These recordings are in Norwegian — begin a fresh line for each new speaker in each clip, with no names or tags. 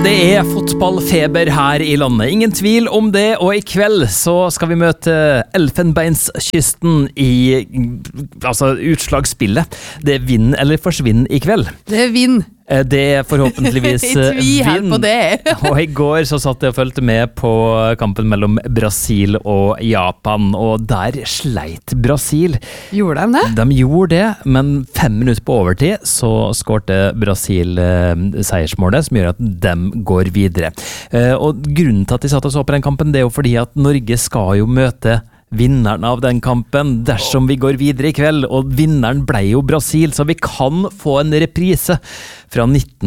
Det fotballfeber her I landet, ingen tvil om det, og I kveld så skal vi møte Elfenbenskysten I utslagsspillet. Det vinn eller forsvinn I kveld.
Det vinn.
Det forhåpentligvis vinn.
På det.
Og I går så satt jeg og følte med på kampen mellom Brasil og Japan, og der sleit Brasil.
Gjorde de det?
De gjorde det, men 5 minutter på overtid så skårte Brasil seiersmålet, som gjør at de går videre. Og grunnen til at de satt og så på den kampen, det jo fordi at Norge skal jo møte vinneren av den kampen dersom vi går videre I kveld, og vinneren ble jo Brasil, så vi kan få en reprise fra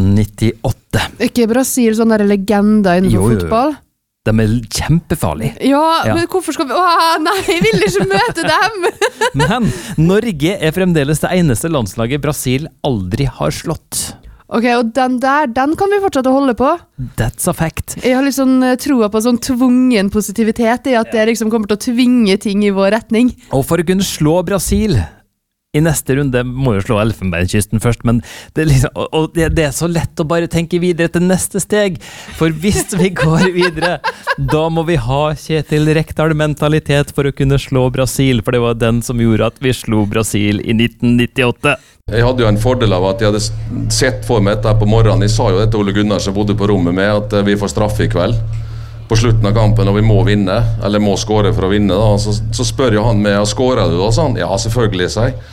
1998.
Ikke Brasil sånn der legender innenfor fotball?
De kjempefarlige.
Ja, men hvorfor skal vi... nei, jeg vil ikke møte dem!
Men Norge fremdeles det eneste landslaget Brasil aldri har slått.
Ok, og den kan vi fortsette å holde på.
That's a fact.
Jeg har litt sånn troa på sånn tvungen positivitet I at det liksom kommer til å tvinge ting I vår retning.
Og for å kunne slå Brasil I neste runde må jo slå Elfenbenskysten først, men det det så lett å bare tenke videre til neste steg, for hvis vi går videre, da må vi ha Kjetil Rekdal-mentalitet for å kunne slå Brasil, for det var den som gjorde at vi slo Brasil I 1998.
Jeg hadde jo en fordel av at jeg hadde sett for meg dette på morgenen. Jeg sa jo det til Ole Gunnar som bodde på rommet med, at vi får straffe I kveld på slutten av kampen, og vi må vinne, eller må skåre for å vinne da. Så spør jo han meg, skårer du da? Sånn, ja, selvfølgelig, sier jeg.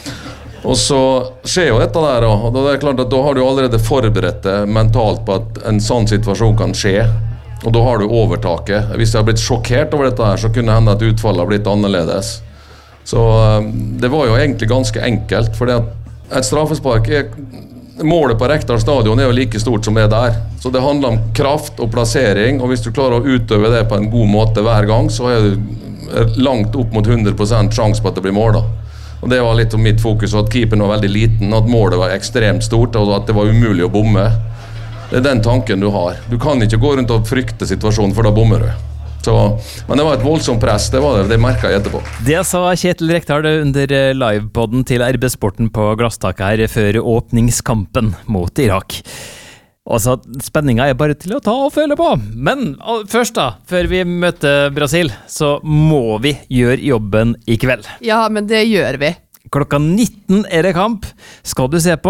Og så skjer jo dette der, og det klart at da har du allerede forberedt deg mentalt på at en sånn situasjon kan skje, og da har du overtaket. Hvis jeg har blitt sjokkert over dette her, så kunne det hende at utfallet har blitt annerledes. Så det var jo egentlig ganske enkelt, fordi at et straffespark målet på Rekdal stadion jo like stort som det der. Så det handler om kraft og plassering, og hvis du klarer å utøve det på en god måte hver gang, så du langt opp mot 100% sjans på at det blir mål da. Og det var litt om mitt fokus, at keeperen var veldig liten, at målet var ekstremt stort, og at det var umulig å bomme. Det den tanken du har. Du kan ikke gå rundt og frykte situasjonen, for da bommer du. Så, men det var et voldsomt press, det merket jeg etterpå.
Det sa Kjetil Rekdal under livepodden til RB-sporten på Glasstaket her før åpningskampen mot Irak. Altså, spenningen bare til å ta og føle på. Men først da, før vi møter Brasil, så må vi gjøre jobben I kveld.
Ja, men det gjør vi.
Klokka 19 det kamp. Skal du se på?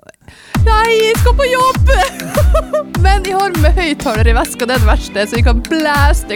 Nei, jeg skal på jobb! Men jeg har med høyttaler I veska, det det verste, så jeg kan blæste